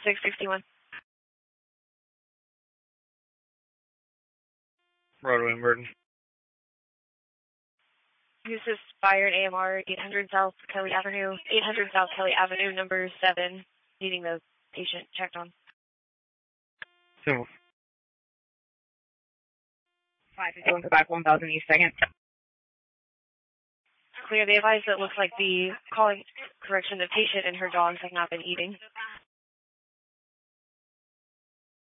661. Broadway and Burton. Who's this Byron AMR 800 South Kelly Avenue, 800 South Kelly Avenue, number 7, needing the patient checked on. So. 551 back 1000 East 2nd. Clear. They advise that it looks like the patient and her dogs have not been eating.